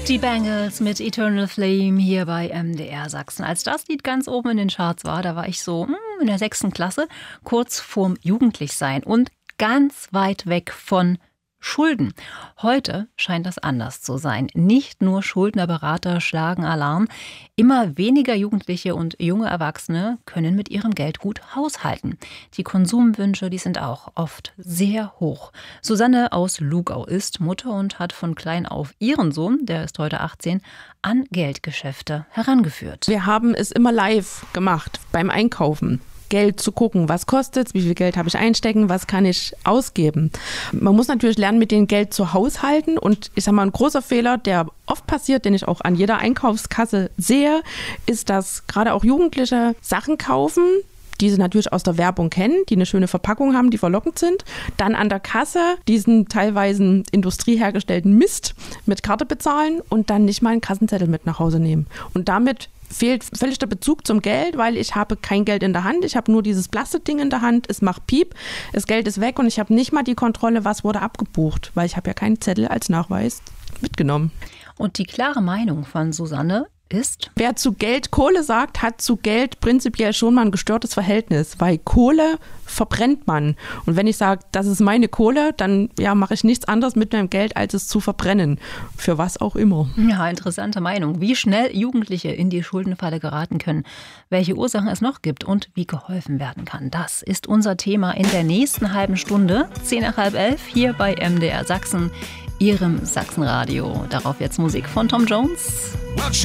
Die Bangles mit Eternal Flame hier bei MDR Sachsen. Als das Lied ganz oben in den Charts war, da war ich so in der 6. Klasse, kurz vorm Jugendlichsein und ganz weit weg von Schulden. Heute scheint das anders zu sein. Nicht nur Schuldnerberater schlagen Alarm. Immer weniger Jugendliche und junge Erwachsene können mit ihrem Geld gut haushalten. Die Konsumwünsche, die sind auch oft sehr hoch. Susanne aus Lugau ist Mutter und hat von klein auf ihren Sohn, der ist heute 18, an Geldgeschäfte herangeführt. Wir haben es immer live gemacht beim Einkaufen. Geld zu gucken, was kostet es, wie viel Geld habe ich einstecken, was kann ich ausgeben. Man muss natürlich lernen, mit dem Geld zu haushalten und ich sage mal, ein großer Fehler, der oft passiert, den ich auch an jeder Einkaufskasse sehe, ist, dass gerade auch Jugendliche Sachen kaufen, die sie natürlich aus der Werbung kennen, die eine schöne Verpackung haben, die verlockend sind, dann an der Kasse diesen teilweise industriehergestellten Mist mit Karte bezahlen und dann nicht mal einen Kassenzettel mit nach Hause nehmen. Und damit fehlt völlig der Bezug zum Geld, weil ich habe kein Geld in der Hand, ich habe nur dieses Plastikding in der Hand, es macht Piep, das Geld ist weg und ich habe nicht mal die Kontrolle, was wurde abgebucht, weil ich habe ja keinen Zettel als Nachweis mitgenommen. Und die klare Meinung von Susanne ist: Wer zu Geld Kohle sagt, hat zu Geld prinzipiell schon mal ein gestörtes Verhältnis, weil Kohle verbrennt man. Und wenn ich sage, das ist meine Kohle, dann mache ich nichts anderes mit meinem Geld, als es zu verbrennen. Für was auch immer. Ja, interessante Meinung. Wie schnell Jugendliche in die Schuldenfalle geraten können, welche Ursachen es noch gibt und wie geholfen werden kann. Das ist unser Thema in der nächsten halben Stunde, 10:10 hier bei MDR Sachsen, Ihrem Sachsenradio. Darauf jetzt Musik von Tom Jones.